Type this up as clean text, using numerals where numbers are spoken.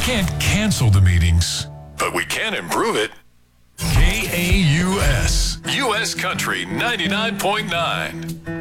can't cancel the meetings, But we can improve it. KAUS. U.S. Country 99.9.